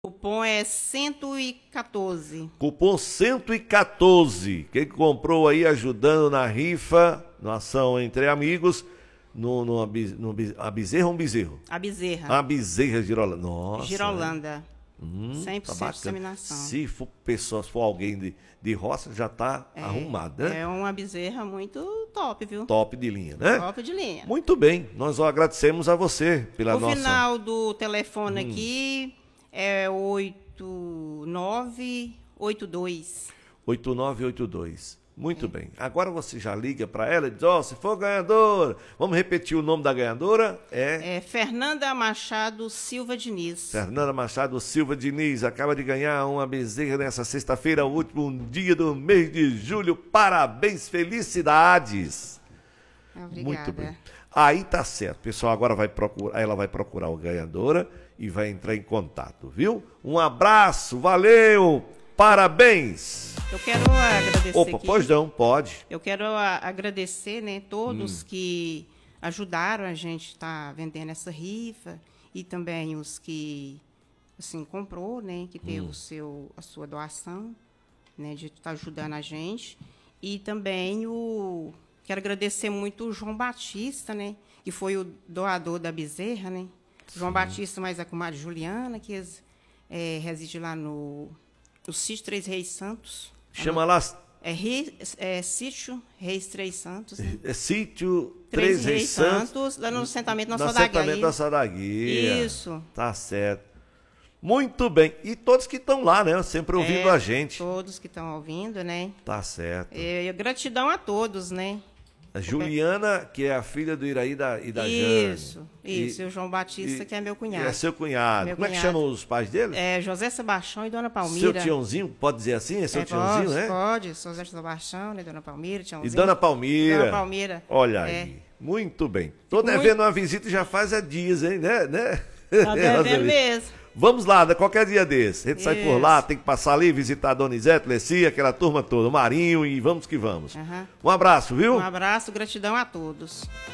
Cupom é 114. Cupom 114. Quem comprou aí ajudando na rifa, na ação entre amigos, a bezerra ou um bezerro? A bezerra. A bezerra girolanda. Nossa. Girolanda. Tá 100% inseminação. Se for pessoa, se for alguém de roça, já tá arrumado, né? É uma bezerra muito top, viu? Top de linha, né? Top de linha. Muito bem, nós agradecemos a você pela nossa... O final do telefone aqui é 8982. 8982. Muito bem. Agora você já liga para ela e diz, se for ganhadora, vamos repetir o nome da ganhadora? É Fernanda Machado Silva Diniz. Fernanda Machado Silva Diniz acaba de ganhar uma bezerra nessa sexta-feira, o último dia do mês de julho. Parabéns, felicidades. Obrigada. Muito bem. Aí tá certo, pessoal. Agora ela vai procurar o ganhadora e vai entrar em contato, viu? Um abraço, valeu, parabéns. Eu quero agradecer Opa, aqui. pois não, pode. Eu quero agradecer, né, todos que ajudaram a gente a estar vendendo essa rifa e também os que, assim, comprou, né, que teve a sua doação, né, de estar ajudando a gente. E também quero agradecer muito o João Batista, né, que foi o doador da bezerra, né. João Batista, mais a comadre Juliana, que reside lá no Sítio Três Reis Santos. Chama lá... Sítio Reis Três Santos. Né? É Sítio Três Reis Santos. Lá no assentamento da Nossa Daguia. No assentamento da Sadaguia. Isso. Tá certo. Muito bem. E todos que estão lá, né? Sempre ouvindo a gente. Todos que estão ouvindo, né? Tá certo. Gratidão a todos, né? A Juliana, que é a filha do Iraí e da Jane. Isso. E o João Batista, que é meu cunhado. É seu cunhado. Como é que chamam os pais dele? José Sebastião e Dona Palmira. Seu Tiãozinho, pode dizer assim? É seu Tiãozinho, né? Pode. José Sebastião, né? Dona Palmira, Tiãozinho. E Dona Palmira. Dona Palmira. Olha aí. Muito bem. Tô devendo uma visita já faz dias, hein? Né? Tá devendo mesmo. Vamos lá, qualquer dia desse. A gente sai por lá, tem que passar ali, visitar a Donizete, Leci, aquela turma toda, o Marinho, e vamos que vamos. Um abraço, viu? Um abraço, gratidão a todos.